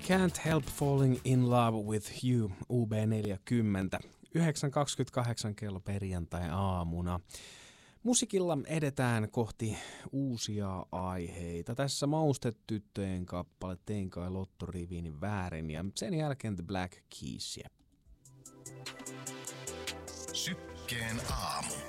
Can't Help Falling in Love with You, UB40. 9.28 kello perjantai-aamuna. Musiikilla edetään kohti uusia aiheita. Tässä Maustetyttöjen kappale Tein kai lottoriviini väärin ja sen jälkeen The Black Keys. Sykkeen aamu.